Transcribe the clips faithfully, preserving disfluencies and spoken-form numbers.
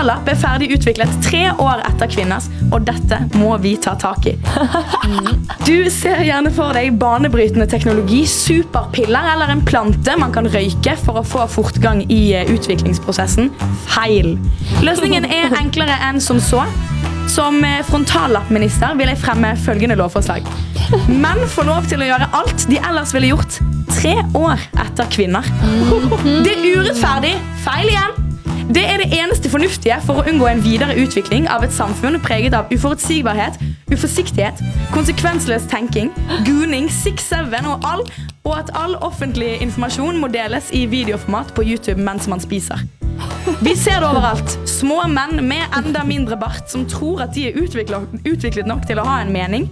frontallapp er ferdig utviklet tre år etter kvinners, og dette må vi ta tak i. Du ser gjerne for deg banebrytende teknologi, superpiller eller en plante man kan røyke for å få fortgang i utviklingsprosessen. Feil. Løsningen er enklere enn som så. Som frontallappminister vil jeg fremme følgende lovforslag. Menn får lov til å gjøre alt de ellers ville gjort tre år etter kvinner. Det er urettferdig. Feil igjen. Det er det eneste fornuftige for å unngå en videre utvikling av et samfunn preget av uforutsigbarhet, uforsiktighet, konsekvensløs tenking, gooning, six seven og all, og at all offentlig informasjon må deles i videoformat på YouTube mens man spiser. Vi ser det overalt. Små menn med enda mindre bart som tror at de er utviklet, utviklet nok til å ha en mening.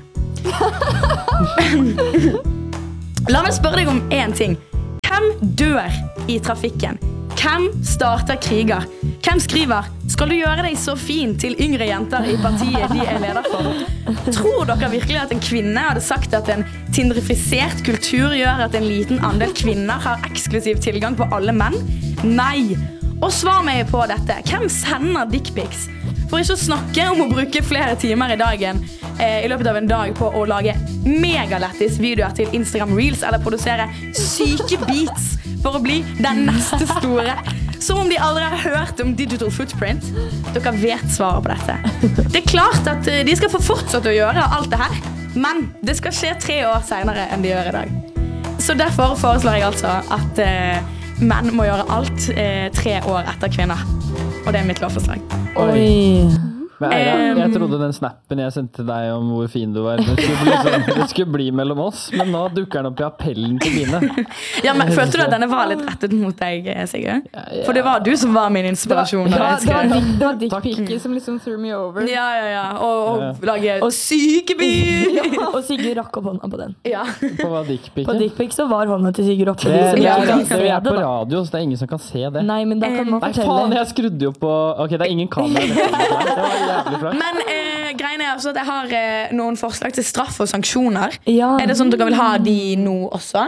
La meg spørre deg om en ting. Hvem dør i trafikken? Hvem starter kriger? Hvem skriver «Skal du gjøre deg så fin» til yngre jenter i partiet de er leder for? Tror dere virkelig at en kvinne hadde sagt at en tindrifisert kultur gjør at en liten andel kvinner har eksklusiv tilgang på alle menn? Nei. Og svar meg på dette. Hvem sender dickpics? For ikke å snakke om å bruke flere timer i dagen eh, i løpet av en dag på å lage megalettis videoer til Instagram Reels eller produsere syke beats for å bli den neste store. Som om de aldri har hørt om digital footprint. Dere vet svaret på dette. Det er klart at de skal få fortsette å gjøre alt det her, men det skal skje tre år senere enn de gjør i dag. Så derfor foreslår jeg altså at eh, menn må gjøre alt eh, tre år etter kvinner. Og det er mitt lovforslag. Oi. Men Eira, jeg trodde den snappen jeg sendte til deg om hvor fin du var, det skulle bli, sånn, det skulle bli mellom oss, men nå dukker den opp i appellen til Bine. Ja, men følte du at denne var litt rettet mot deg, Sigurd? Ja, ja. For det var du som var min inspirasjon. Det var, det var, det var dickpicket som liksom threw me over. Ja, ja, ja. Og, og lage og sykeby! Ja, og Sigurd rakk opp hånda på den. Ja. På hva dickpicket? På dickpick så var hånda til Sigurd oppe. Det, det, det, det, det er på radio, så det er ingen som kan se det. Nei, men da kan man Nei, fortelle. faen, jeg skrudde jo på... Ok, det er ingen kamera. Det var jævlig flott. Men eh, greien er altså at jeg har eh, noen forslag til straff og sanksjoner. Ja. Er det sånn at dere vil ha de nå også?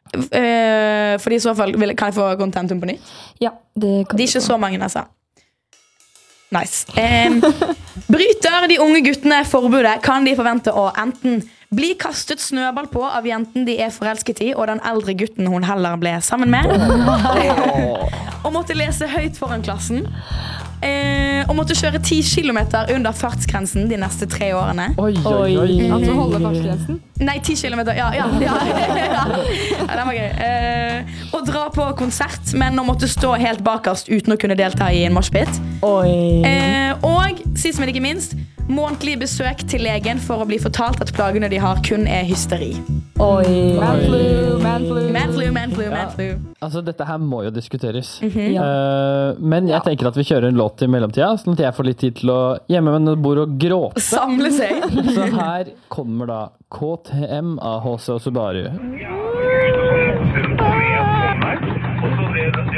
Eh, fordi i så fall vil, kan jeg få kontentum på nytt? Ja, det kan De er ikke så mange, altså. Nice. Eh, bryter de unge guttene forbudet, kan de forvente å enten bli kastet snøball på av jenten de er forelsket i, og den eldre gutten hun heller ble sammen med. Og måtte lese høyt foran klassen. Eh, og måtte kjøre ti kilometer under fartsgrensen de neste tre årene. Oi, oi, oi. Altså holde fartsgrensen? Nei, ti kilometer, ja, ja, ja, ja. Ja, det var gøy. Eh, og dra på konsert, men å måtte stå helt bakerst uten å kunne delta i en moshpit. Oi. Eh, og, sist men ikke minst, månedlig besøk til legen for å bli fortalt at plagene de har kun er hysteri. Oi. Man flu, man flu. Man flu, man flu, man flu. Altså, dette her må jo diskuteres. Mm-hmm. Ja. Uh, men jeg tenker at vi kjører en låt i mellomtida, sånn at jeg får litt tid til å hjemme med noen bord og gråte. Samle seg. Så her kommer da K T M av H C og Subaru. Ja, og så tre på meg, og så det